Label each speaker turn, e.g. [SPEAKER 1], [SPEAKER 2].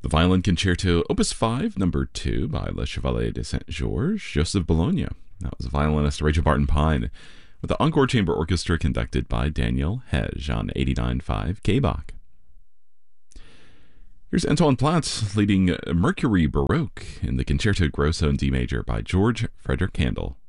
[SPEAKER 1] The Violin Concerto, Opus 5, Number 2, by Le Chevalier de Saint-Georges, Joseph Bologna. That was violinist Rachel Barton-Pine, with the Encore Chamber Orchestra conducted by Daniel Hege on 89.5 K-Bach. Here's Antoine Platz leading Mercury Baroque in the Concerto Grosso in D major by George Frederick Handel.